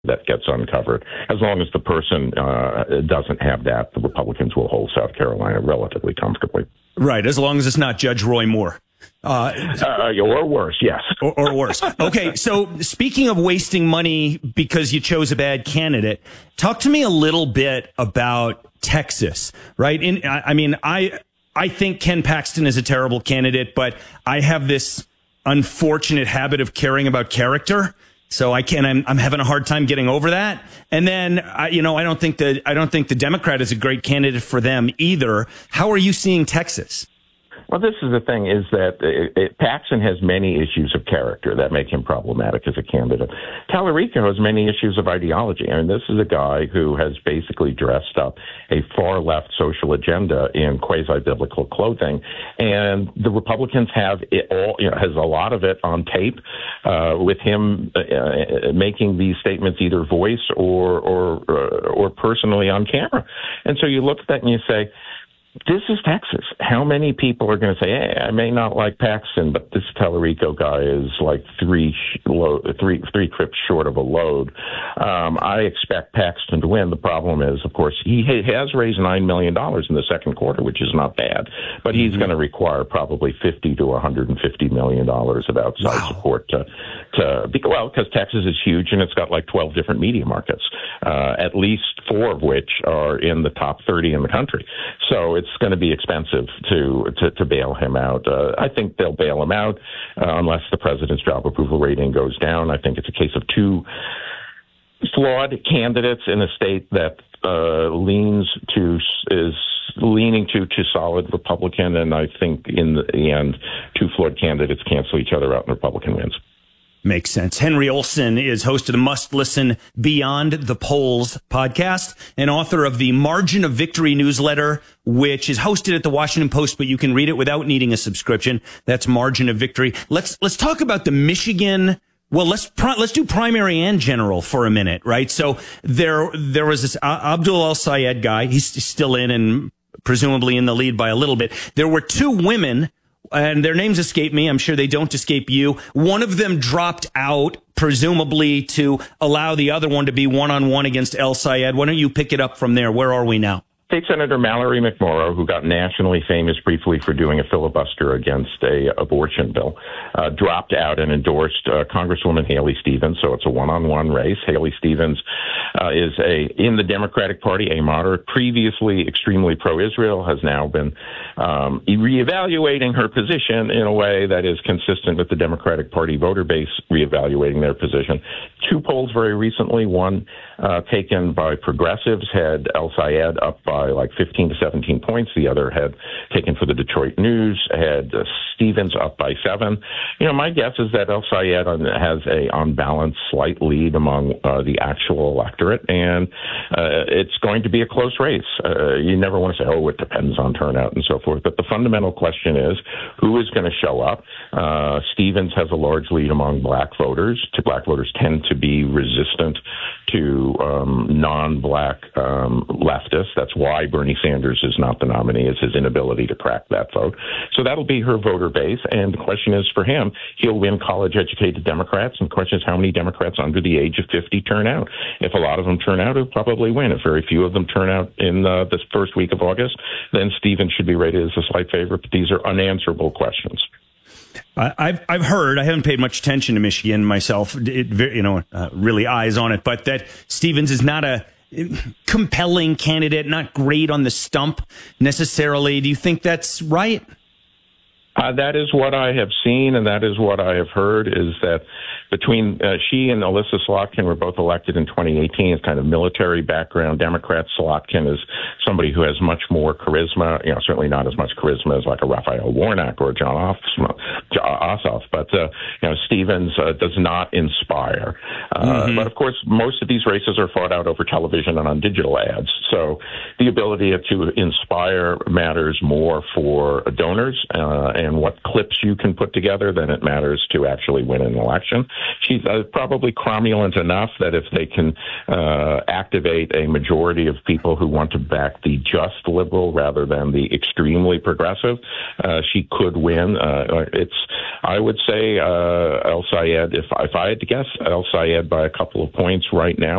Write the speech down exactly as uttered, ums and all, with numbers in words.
that gets uncovered. As long as the person uh, doesn't have that, the Republicans will hold South Carolina relatively comfortably. Right, as long as it's not Judge Roy Moore. Uh, uh, or worse, yes. Or, or worse. Okay, so speaking of wasting money because you chose a bad candidate, talk to me a little bit about Texas, right? In, I, I mean, I I think Ken Paxton is a terrible candidate, but I have this unfortunate habit of caring about character. So I can I'm, I'm having a hard time getting over that. And then I, you know, I don't think that I don't think the Democrat is a great candidate for them either. How are you seeing Texas? Well, this is the thing, is that it, it, Paxton has many issues of character that make him problematic as a candidate. Tallarico has many issues of ideology. I mean, this is a guy who has basically dressed up a far-left social agenda in quasi-biblical clothing, and the Republicans have it all, you know, has a lot of it on tape uh, with him uh, making these statements either voice or, or, uh, or personally on camera. And so you look at that and you say, this is Texas. How many people are going to say, hey, I may not like Paxton, but this Tallarico guy is like three, lo- three, three trips short of a load. Um, I expect Paxton to win. The problem is, of course, he has raised nine million dollars in the second quarter, which is not bad, but he's mm-hmm. going to require probably fifty to one hundred fifty million dollars of outside wow. support to, to, well, because Texas is huge and it's got like twelve different media markets, uh, at least four of which are in the top thirty in the country. So it's going to be expensive to, to, to bail him out. Uh, I think they'll bail him out uh, unless the president's job approval rating goes down. I think it's a case of two flawed candidates in a state that uh, leans to is leaning to to solid Republican, and I think in the end, two flawed candidates cancel each other out and Republican wins. Makes sense. Henry Olsen is host of the Must Listen Beyond the Polls podcast and author of the Margin of Victory newsletter, which is hosted at the Washington Post, but you can read it without needing a subscription. That's Margin of Victory. Let's let's talk about the Michigan. Well, let's pri- let's do primary and general for a minute, right? So there there was this uh, Abdul El-Sayed guy. He's still in and presumably in the lead by a little bit. There were two women, and their names escape me. I'm sure they don't escape you. One of them dropped out, presumably to allow the other one to be one-on-one against El-Sayed. Why don't you pick it up from there? Where are we now? State Senator Mallory McMorrow, who got nationally famous briefly for doing a filibuster against a abortion bill, uh, dropped out and endorsed uh, Congresswoman Haley Stevens. So it's a one-on-one race. Haley Stevens uh, is a in the Democratic Party, a moderate, previously extremely pro-Israel, has now been um, reevaluating her position in a way that is consistent with the Democratic Party voter base reevaluating their position. Two polls very recently, one uh, taken by progressives, had El-Sayed up by like fifteen to seventeen points. The other had taken for the Detroit News, had uh, Stevens up by seven. You know, my guess is that El-Sayed has a, on balance, slight lead among uh, the actual electorate, and uh, it's going to be a close race. Uh, you never want to say, oh, it depends on turnout and so forth, but the fundamental question is, who is going to show up? Uh, Stevens has a large lead among black voters. Black voters tend to be resistant to um, non-black um, leftists. That's why Bernie Sanders is not the nominee, is his inability to crack that vote. So that'll be her voter base. And the question is for him, he'll win college-educated Democrats. And the question is how many Democrats under the age of fifty turn out. If a lot of them turn out, he'll probably win. If very few of them turn out in uh, this first week of August, then Stevens should be rated as a slight favorite. But these are unanswerable questions. I've I've heard, I haven't paid much attention to Michigan myself, it, you know, uh, really eyes on it, but that Stevens is not a compelling candidate, not great on the stump necessarily. Do you think that's right? Uh, that is what I have seen, and that is what I have heard, is that between uh, she and Alyssa Slotkin were both elected in twenty eighteen as kind of military background Democrats. Slotkin is somebody who has much more charisma, you know, certainly not as much charisma as like a Raphael Warnock or a John Ossoff, but, uh, you know, Stevens uh, does not inspire. Uh, mm-hmm. But, of course, most of these races are fought out over television and on digital ads. So the ability to inspire matters more for donors uh, and and what clips you can put together than it matters to actually win an election. She's uh, probably cromulent enough that if they can uh, activate a majority of people who want to back the just liberal rather than the extremely progressive, uh, she could win. Uh, it's, I would say, uh, El Sayed, if, if I had to guess, El Sayed by a couple of points right now.